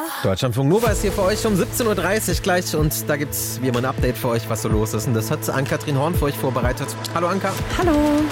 Deutschlandfunk Nova ist hier für euch um 17.30 Uhr gleich und da gibt es wie immer ein Update für euch, was so los ist. Und das hat Ann-Kathrin Horn für euch vorbereitet. Hallo Anka. Hallo.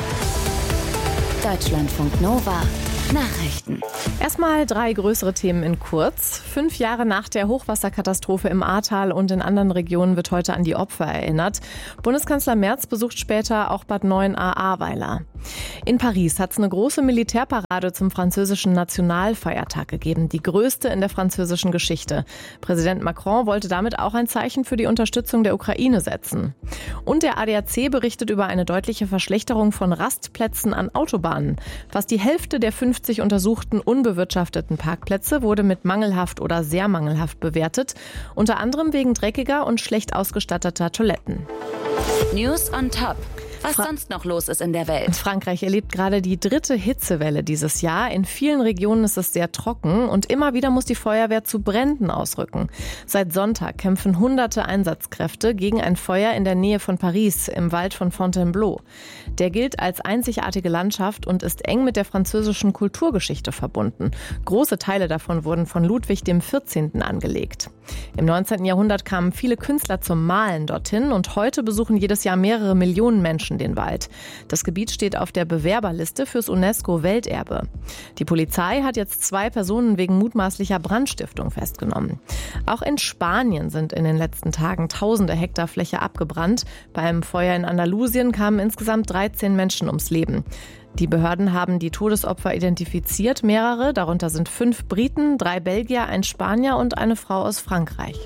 Deutschlandfunk Nova. Nachrichten. Erstmal 3 größere Themen in kurz. 5 Jahre nach der Hochwasserkatastrophe im Ahrtal und in anderen Regionen wird heute an die Opfer erinnert. Bundeskanzler Merz besucht später auch Bad Neuenahr-Ahrweiler. In Paris hat es eine große Militärparade zum französischen Nationalfeiertag gegeben, die größte in der französischen Geschichte. Präsident Macron wollte damit auch ein Zeichen für die Unterstützung der Ukraine setzen. Und der ADAC berichtet über eine deutliche Verschlechterung von Rastplätzen an Autobahnen. Fast die Hälfte der 50 untersuchten unbewirtschafteten Parkplätze wurde mit mangelhaft oder sehr mangelhaft bewertet, unter anderem wegen dreckiger und schlecht ausgestatteter Toiletten. News on top. Was sonst noch los ist in der Welt. Frankreich erlebt gerade die 3. Hitzewelle dieses Jahr. In vielen Regionen ist es sehr trocken und immer wieder muss die Feuerwehr zu Bränden ausrücken. Seit Sonntag kämpfen hunderte Einsatzkräfte gegen ein Feuer in der Nähe von Paris im Wald von Fontainebleau. Der gilt als einzigartige Landschaft und ist eng mit der französischen Kulturgeschichte verbunden. Große Teile davon wurden von Ludwig XIV. Angelegt. Im 19. Jahrhundert kamen viele Künstler zum Malen dorthin und heute besuchen jedes Jahr mehrere Millionen Menschen den Wald. Das Gebiet steht auf der Bewerberliste fürs UNESCO-Welterbe. Die Polizei hat jetzt 2 Personen wegen mutmaßlicher Brandstiftung festgenommen. Auch in Spanien sind in den letzten Tagen tausende Hektar Fläche abgebrannt. Beim Feuer in Andalusien kamen insgesamt 13 Menschen ums Leben. Die Behörden haben die Todesopfer identifiziert, mehrere, darunter sind 5 Briten, 3 Belgier, ein Spanier und eine Frau aus Frankreich.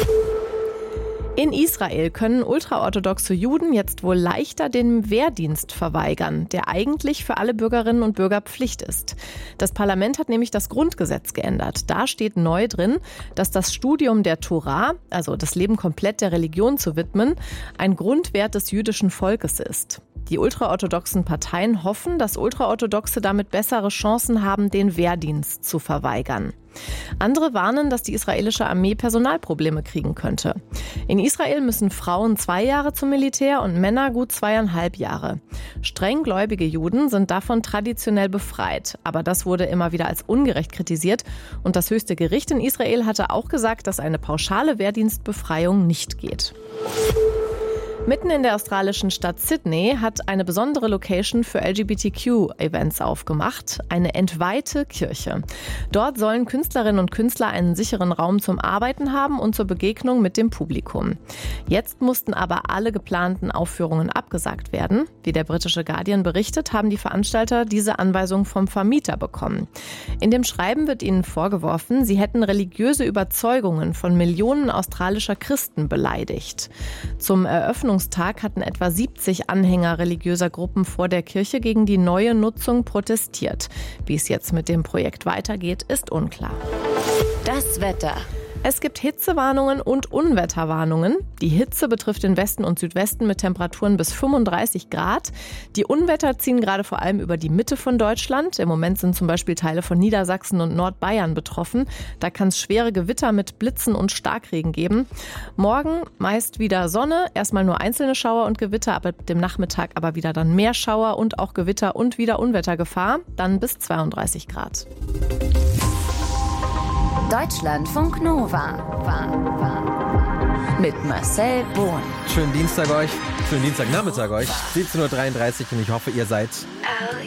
In Israel können ultraorthodoxe Juden jetzt wohl leichter den Wehrdienst verweigern, der eigentlich für alle Bürgerinnen und Bürger Pflicht ist. Das Parlament hat nämlich das Grundgesetz geändert. Da steht neu drin, dass das Studium der Tora, also das Leben komplett der Religion zu widmen, ein Grundwert des jüdischen Volkes ist. Die ultraorthodoxen Parteien hoffen, dass Ultraorthodoxe damit bessere Chancen haben, den Wehrdienst zu verweigern. Andere warnen, dass die israelische Armee Personalprobleme kriegen könnte. In Israel müssen Frauen 2 Jahre zum Militär und Männer gut 2,5 Jahre. Strenggläubige Juden sind davon traditionell befreit. Aber das wurde immer wieder als ungerecht kritisiert. Und das höchste Gericht in Israel hatte auch gesagt, dass eine pauschale Wehrdienstbefreiung nicht geht. Mitten in der australischen Stadt Sydney hat eine besondere Location für LGBTQ-Events aufgemacht, eine entweihte Kirche. Dort sollen Künstlerinnen und Künstler einen sicheren Raum zum Arbeiten haben und zur Begegnung mit dem Publikum. Jetzt mussten aber alle geplanten Aufführungen abgesagt werden. Wie der britische Guardian berichtet, haben die Veranstalter diese Anweisung vom Vermieter bekommen. In dem Schreiben wird ihnen vorgeworfen, sie hätten religiöse Überzeugungen von Millionen australischer Christen beleidigt. Zum Eröffnungstag hatten etwa 70 Anhänger religiöser Gruppen vor der Kirche gegen die neue Nutzung protestiert. Wie es jetzt mit dem Projekt weitergeht, ist unklar. Das Wetter. Es gibt Hitzewarnungen und Unwetterwarnungen. Die Hitze betrifft den Westen und Südwesten mit Temperaturen bis 35 Grad. Die Unwetter ziehen gerade vor allem über die Mitte von Deutschland. Im Moment sind zum Beispiel Teile von Niedersachsen und Nordbayern betroffen. Da kann es schwere Gewitter mit Blitzen und Starkregen geben. Morgen meist wieder Sonne, erstmal nur einzelne Schauer und Gewitter, ab dem Nachmittag aber wieder dann mehr Schauer und auch Gewitter und wieder Unwettergefahr. Dann bis 32 Grad. Deutschlandfunk Nova. Mit Marcel Bohn. Schönen Dienstagnachmittag euch. 17.33 Uhr und ich hoffe, ihr seid